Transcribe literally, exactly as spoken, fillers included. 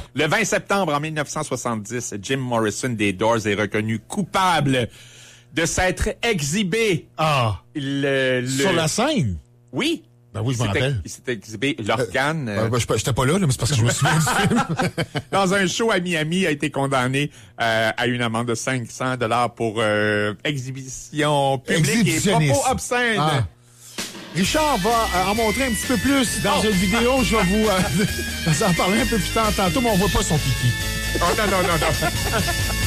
Le vingt septembre en mille neuf cent soixante-dix, Jim Morrison des Doors est reconnu coupable de s'être exhibé. Ah! Le, le... Sur la scène? Oui. Ben oui, je m'en rappelle. Il s'est exhibé l'organe. Euh, ben, ben, j'étais pas là, là, mais c'est parce que je me souviens du film. Dans un show à Miami, a été condamné euh, à une amende de cinq cents dollars pour euh, exhibition publique et propos obscènes. Ah. Richard va euh, en montrer un petit peu plus dans non. une vidéo. Je vais vous euh, en parler un peu plus tard tantôt, mais on voit pas son pipi. Oh non, non, non, non.